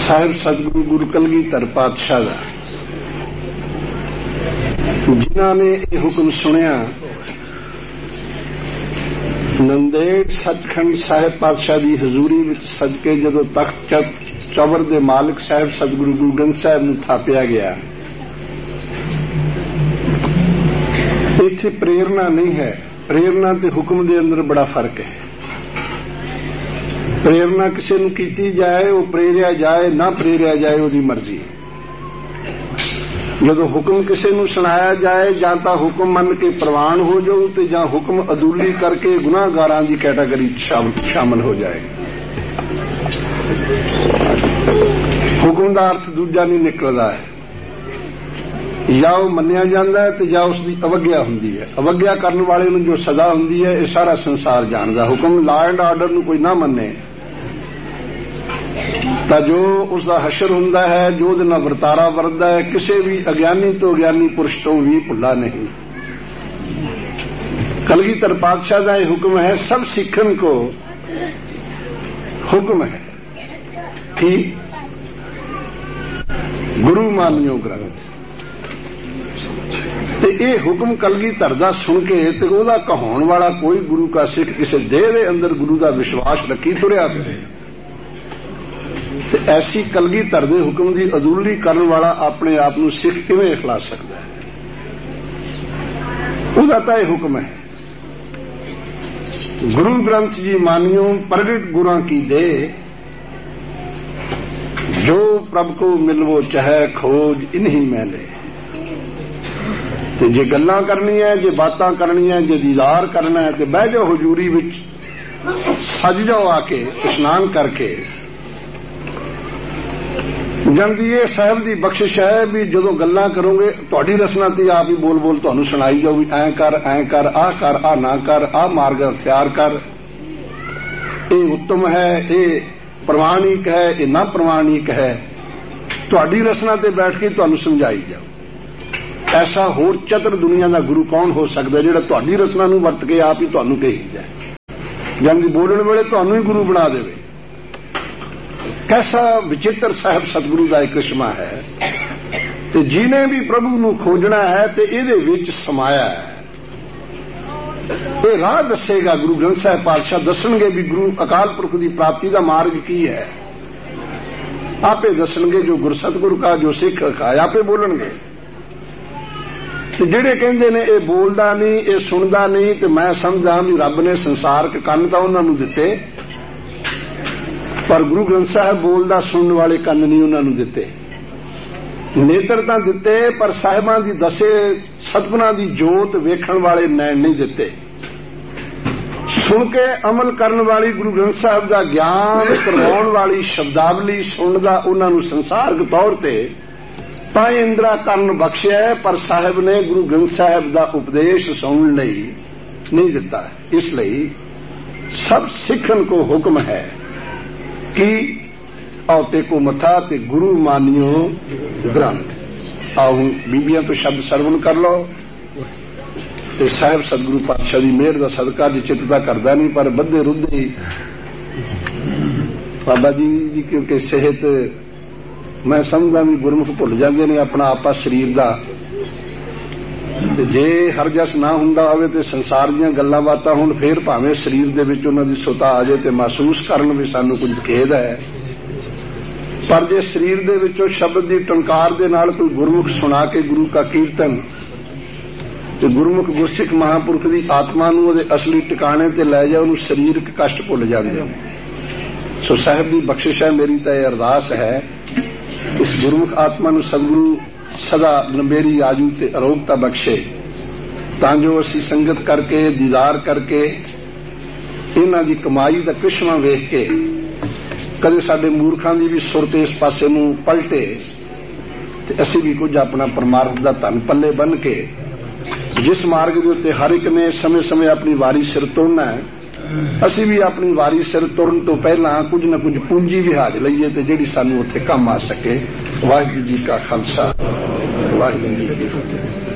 ਸਾਹਿਬ ਸਤਿਗੁਰੂ ਗੁਰੂ ਕਲਗੀਧਰ ਪਾਤਸ਼ਾਹ ਦਾ, ਜਿਨ੍ਹਾਂ ਨੇ ਇਹ ਹੁਕਮ ਸੁਣਿਆ, ਨੰਦੇੜ ਸੱਚਖੰਡ ਸਾਹਿਬ ਪਾਤਸ਼ਾਹ ਦੀ ਹਜ਼ੂਰੀ ਵਿੱਚ ਸਦਕੇ ਜਦੋਂ ਤਖਤ ਚੌਵਰ ਦੇ ਮਾਲਕ ਸਾਹਿਬ ਸਤਿਗੁਰੂ ਗੁਰੂ ਗ੍ਰੰਥ ਸਾਹਿਬ ਨੂੰ ਥਾਪਿਆ ਗਿਆ, ਇੱਥੇ ਪ੍ਰੇਰਨਾ ਨਹੀਂ ਹੈ। ਪ੍ਰੇਰਨਾ ਤੇ ਹੁਕਮ ਦੇ ਅੰਦਰ ਬੜਾ ਫਰਕ ਹੈ। ਪ੍ਰੇਰਨਾ ਕਿਸੇ ਨੂੰ ਕੀਤੀ ਜਾਏ, ਉਹ ਪ੍ਰੇਰਿਆ ਜਾਏ, ਨਾ ਪ੍ਰੇਰਿਆ ਜਾਏ, ਉਹਦੀ ਮਰਜ਼ੀ। ਜਦੋਂ ਹੁਕਮ ਕਿਸੇ ਨੂੰ ਸੁਣਾਇਆ ਜਾਏ, ਜਾਂ ਤਾਂ ਹੁਕਮ ਮੰਨ ਕੇ ਪ੍ਰਵਾਨ ਹੋ ਜਾਓ ਤੇ ਜਾਂ ਹੁਕਮ ਅਦੂਲੀ ਕਰਕੇ ਗੁਨਾਹਗਾਰਾਂ ਦੀ ਕੈਟਾਗਰੀ ਸ਼ਾਮਲ ਹੋ ਜਾਏ। ਹੁਕਮ ਦਾ ਅਰਥ ਦੂਜਾ ਨਹੀਂ ਨਿਕਲਦਾ ਹੈ। ਜਾਂ ਉਹ ਮੰਨਿਆ ਜਾਂਦਾ ਹੈ ਤੇ ਜਾਂ ਉਸ ਦੀ ਅਵੱਗਿਆ ਹੁੰਦੀ ਹੈ। ਅਵੱਗਿਆ ਕਰਨ ਵਾਲੇ ਨੂੰ ਜੋ ਸਜ਼ਾ ਹੁੰਦੀ ਹੈ, ਇਹ ਸਾਰਾ ਸੰਸਾਰ ਜਾਣਦਾ। ਹੁਕਮ ਲਾ ਐਂਡ ਆਰਡਰ ਨੂੰ ਕੋਈ ਨਾ ਮੰਨੇ ਤਾਂ ਜੋ ਉਸ ਦਾ ਹਸ਼ਰ ਹੁੰਦਾ ਹੈ, ਜੋ ਉਹਦੇ ਨਾਲ ਵਰਤਾਰਾ ਵਰਤਦਾ ਹੈ, ਕਿਸੇ ਵੀ ਅਗਿਆਨੀ ਤੋਂ ਅਗਿਆਨੀ ਪੁਰਸ਼ ਤੋਂ ਵੀ ਭੁੱਲਾ ਨਹੀਂ। ਕਲਗੀਧਰ ਪਾਤਸ਼ਾਹ ਦਾ ਇਹ ਹੁਕਮ ਹੈ, ਸਭ ਸਿੱਖਣ ਕੋ ਹੁਕਮ ਹੈ ਕਿ ਗੁਰੂ ਮਾਨਿਓ ਗ੍ਰੰਥ। ਤੇ ਇਹ ਹੁਕਮ ਕਲਗੀਧਰ ਦਾ ਸੁਣ ਕੇ ਤੇ ਉਹਦਾ ਕਹਾਉਣ ਵਾਲਾ ਕੋਈ ਗੁਰੂ ਕਾ ਸਿੱਖ ਕਿਸੇ ਦੇਹ ਦੇ ਅੰਦਰ ਗੁਰੂ ਦਾ ਵਿਸ਼ਵਾਸ ਰੱਖੀ ਤੁਰਿਆ ਫਿਰੇ ਤੇ ਐਸੀ ਕਲਗੀਧਰ ਦੇ ਹੁਕਮ ਦੀ ਅਦੂਲੀ ਕਰਨ ਵਾਲਾ ਆਪਣੇ ਆਪ ਨੂੰ ਸਿੱਖ ਕਿਵੇਂ ਅਖਲਾ ਸਕਦਾ ਹੈ? ਉਹਦਾ ਤਾਂ ਇਹ ਹੁਕਮ ਹੈ, ਗੁਰੂ ਗ੍ਰੰਥ ਜੀ ਮਾਨਿਓ ਪ੍ਰਗਟ ਗੁਰਾਂ ਕੀ ਦੇ, ਜੋ ਪ੍ਰਭ ਕੋ ਮਿਲਵੋ ਚਾਹੇ ਖੋਜ ਇਨਹੀ ਮੈਲੇ। ਤੇ ਜੇ ਗੱਲਾਂ ਕਰਨੀਆਂ, ਜੇ ਬਾਤਾਂ ਕਰਨੀਆਂ, ਜੇ ਦੀਦਾਰ ਕਰਨਾ ਹੈ ਤੇ ਬਹਿ ਜਾਓ ਹਜ਼ੂਰੀ ਵਿੱਚ, ਸਜ ਜਾਓ ਆ ਕੇ ਇਸ਼ਨਾਨ ਕਰਕੇ। ਜਨਦੀਏ ਸਾਹਿਬ ਦੀ ਬਖਸ਼ਿਸ਼ ਹੈ ਵੀ ਜਦੋਂ ਗੱਲਾਂ ਕਰੋਗੇ ਤੁਹਾਡੀ ਰਸਨਾ ਤੇ ਆਪ ਹੀ ਬੋਲ ਬੋਲ ਤੁਹਾਨੂੰ ਸੁਣਾਈ ਜਾਓ ਵੀ ਐਂ ਕਰ, ਆਹ ਨਾ ਕਰ, ਆਹ ਮਾਰਗ ਅਖਤਿਆਰ ਕਰ, ਇਹ ਉੱਤਮ ਹੈ, ਇਹ ਪ੍ਰਮਾਣਿਕ ਹੈ, ਇਹ ਨਾ ਪ੍ਰਮਾਣਿਕ ਹੈ। ਤੁਹਾਡੀ ਰਸਨਾ ਤੇ ਬੈਠ ਕੇ ਤੁਹਾਨੂੰ ਸਮਝਾਈ ਜਾਓ। ਐਸਾ ਹੋਰ ਚਤੁਰ ਦੁਨੀਆ ਦਾ ਗੁਰੂ ਕੌਣ ਹੋ ਸਕਦਾ ਜਿਹੜਾ ਤੁਹਾਡੀ ਰਸਨਾ ਨੂੰ ਵਰਤ ਕੇ ਆਪ ਹੀ ਤੁਹਾਨੂੰ ਕਹੀ ਜਾਏ, ਜਨਦੀ ਬੋਲਣ ਵੇਲੇ ਤੁਹਾਨੂੰ ਹੀ ਗੁਰੂ ਬਣਾ ਦੇਵੇ। ਕੈਸਾ ਵਿਚਿੱਤਰ ਸਾਹਿਬ ਸਤਿਗੁਰੂ ਦਾ ਇੱਕ ਕ੍ਰਿਸ਼ਮਾ ਹੈ। ਤੇ ਜਿਹਨੇ ਵੀ ਪ੍ਰਭੂ ਨੂੰ ਖੋਜਣਾ ਹੈ ਤੇ ਇਹਦੇ ਵਿੱਚ ਸਮਾਇਆ ਹੈ। ਇਹ ਰਾਹ ਦੱਸੇਗਾ ਗੁਰੂ ਗ੍ਰੰਥ ਸਾਹਿਬ ਪਾਤਸ਼ਾਹ, ਦੱਸਣਗੇ ਵੀ ਗੁਰੂ ਅਕਾਲ ਪੁਰਖ ਦੀ ਪ੍ਰਾਪਤੀ ਦਾ ਮਾਰਗ ਕੀ ਹੈ। ਆਪੇ ਦੱਸਣਗੇ ਜੋ ਗੁਰਸਤਿਗੁਰੂ ਕਾ, ਜੋ ਸਿੱਖ ਕਾ, ਆਪੇ ਬੋਲਣਗੇ। ਤੇ ਜਿਹੜੇ ਕਹਿੰਦੇ ਨੇ ਇਹ ਬੋਲਦਾ ਨਹੀਂ, ਇਹ ਸੁਣਦਾ ਨਹੀਂ, ਤੇ ਮੈਂ ਸਮਝਾਂ ਵੀ ਰੱਬ ਨੇ ਸੰਸਾਰਕ ਕੰਨ ਤਾਂ ਉਹਨਾਂ ਨੂੰ ਦਿੱਤੇ, ਪਰ ਗੁਰੂ ਗ੍ਰੰਥ ਸਾਹਿਬ ਬੋਲਦਾ ਸੁਣਨ ਵਾਲੇ ਕੰਨ ਨਹੀਂ ਉਹਨਾਂ ਨੂੰ ਦਿੱਤੇ। ਨੇਤਰ ਤਾਂ ਦਿੱਤੇ, ਪਰ ਸਾਹਿਬਾਂ ਦੀ ਦਸੇ ਸਤਿਗੁਰਾਂ ਦੀ ਜੋਤ ਵੇਖਣ ਵਾਲੇ ਨੈਣ ਨਹੀਂ ਦਿੱਤੇ। ਸੁਣ ਕੇ ਅਮਲ ਕਰਨ ਵਾਲੀ ਗੁਰੂ ਗ੍ਰੰਥ ਸਾਹਿਬ ਦਾ ਗਿਆਨ ਕਰਵਾਉਣ ਵਾਲੀ ਸ਼ਬਦਾਵਲੀ ਸੁਣਨ ਦਾ ਉਹਨਾਂ ਨੂੰ ਸੰਸਾਰਕ ਤੌਰ ਤੇ ਤਾਂ ਇੰਦਰਾ ਕਰਨ ਬਖਸ਼ਿਆ, ਪਰ ਸਾਹਿਬ ਨੇ ਗੁਰੂ ਗ੍ਰੰਥ ਸਾਹਿਬ ਦਾ ਉਪਦੇਸ਼ ਸੁਣਨ ਲਈ ਨਹੀਂ ਦਿੱਤਾ। ਇਸ ਲਈ ਸਭ ਸਿੱਖਣ ਕੋ ਹੁਕਮ ਹੈ ਕਿ ਆਓ ਟੇਕੋ ਮੱਥਾ ਤੇ ਗੁਰੂ ਮਾਨਿਓ ਗ੍ਰੰਥ। ਆਓ ਬੀਬੀਆਂ ਤੋਂ ਸ਼ਬਦ ਸਰਵਣ ਕਰ ਲਓ ਤੇ ਸਾਹਿਬ ਸਤਿਗੁਰੂ ਪਾਤਸ਼ਾਹ ਦੀ ਮਿਹਰ ਦਾ ਸਦਕਾ, ਜੀ ਚਿੱਤ ਤਾਂ ਕਰਦਾ ਨਹੀਂ ਪਰ ਬੱਧੇ ਰੁੱਧੇ ਹੀ ਬਾਬਾ ਜੀ ਦੀ, ਕਿਉਂਕਿ ਸਿਹਤ ਮੈਂ ਸਮਝਦਾ ਵੀ ਗੁਰਮੁਖ ਭੁੱਲ ਜਾਂਦੇ ਨੇ ਆਪਣਾ ਆਪਾ ਸਰੀਰ ਦਾ। ਤੇ ਜੇ ਹਰਜਸ ਨਾ ਹੁੰਦਾ ਹੋਵੇ ਤੇ ਸੰਸਾਰ ਦੀਆਂ ਗੱਲਾਂ ਬਾਤਾਂ ਹੁਣ ਫੇਰ ਭਾਵੇਂ ਸਰੀਰ ਦੇ ਵਿੱਚ ਉਹਨਾਂ ਦੀ ਸੁਤਾ ਆ ਜਾਏ ਤੇ ਮਹਿਸੂਸ ਕਰਨ ਵੀ ਸਾਨੂੰ ਕੁਝ ਖੇਦ ਹੈ, ਪਰ ਜੇ ਸਰੀਰ ਦੇ ਵਿੱਚੋਂ ਸ਼ਬਦ ਦੀ ਟੰਕਾਰ ਦੇ ਨਾਲ ਕੋਈ ਗੁਰਮੁਖ ਸੁਣਾ ਕੇ ਗੁਰੂ ਕਾ ਕੀਰਤਨ ਤੇ ਗੁਰਮੁਖ ਗੁਰਸਿੱਖ ਮਹਾਂਪੁਰਖ ਦੀ ਆਤਮਾ ਨੂੰ ਉਹਦੇ ਅਸਲੀ ਟਿਕਾਣੇ ਤੇ ਲੈ ਜਾ, ਉਹਨੂੰ ਸਰੀਰਕ ਕਸ਼ਟ ਭੁੱਲ ਜਾਂਦੇ ਨੇ। ਸੋ ਸਾਹਿਬ ਦੀ ਬਖਸ਼ਿਸ਼ ਹੈ, ਮੇਰੀ ਤਾਂ ਇਹ ਅਰਦਾਸ ਹੈ, ਇਸ ਗੁਰਮੁਖ ਆਤਮਾ ਨੂੰ ਸਤਿਗੁਰੂ ਸਦਾ ਲੰਬੇਰੀ ਆਜੂ ਤੇ ਅਰੋਗਤਾ ਬਖਸ਼ੇ, ਤਾਂ ਜੋ ਅਸੀਂ ਸੰਗਤ ਕਰਕੇ, ਦੀਦਾਰ ਕਰਕੇ, ਇਹਨਾਂ ਦੀ ਕਮਾਈ ਦਾ ਕ੍ਰਿਸ਼ਮਾ ਵੇਖ ਕੇ ਕਦੇ ਸਾਡੇ ਮੂਰਖਾਂ ਦੀ ਵੀ ਸੁਰਤ ਇਸ ਪਾਸੇ ਨੂੰ ਪਲਟੇ ਤੇ ਅਸੀਂ ਵੀ ਕੁਝ ਆਪਣਾ ਪਰਮਾਰਥ ਦਾ ਧਨ ਪੱਲੇ ਬੰਨ ਕੇ, ਜਿਸ ਮਾਰਗ ਦੇ ਉੱਤੇ ਹਰ ਇੱਕ ਨੇ ਸਮੇਂ-ਸਮੇਂ ਆਪਣੀ ਵਾਰੀ ਸਿਰ ਤੁਰਨਾ ਹੈ, ਅਸੀਂ ਵੀ ਆਪਣੀ ਵਾਰੀ ਸਿਰ ਤੁਰਨ ਤੋਂ ਪਹਿਲਾਂ ਕੁਝ ਨਾ ਕੁਝ ਪੂੰਜੀ ਵਿਹਾਜ ਲਈਏ ਤੇ ਜਿਹੜੀ ਸਾਨੂੰ ਉੱਥੇ ਕੰਮ ਆ ਸਕੇ। ਵਾਹਿਗੁਰੂ ਜੀ ਕਾ ਖਾਲਸਾ, ਵਾਹਿਗੁਰੂ ਜੀ ਕੀ ਫਤਿਹ।